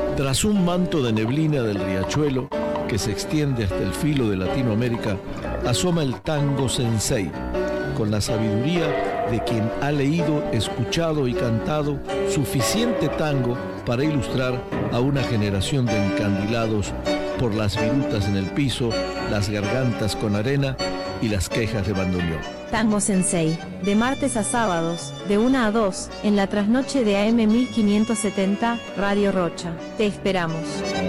Tras un manto de neblina del riachuelo que se extiende hasta el filo de Latinoamérica, asoma el tango sensei, con la sabiduría de quien ha leído, escuchado y cantado suficiente tango para ilustrar a una generación de encandilados por las virutas en el piso, las gargantas con arena y las quejas de bandoneón. Tango Sensei, de martes a sábados, de 1 a 2, en la trasnoche de AM 1570, Radio Rocha. Te esperamos.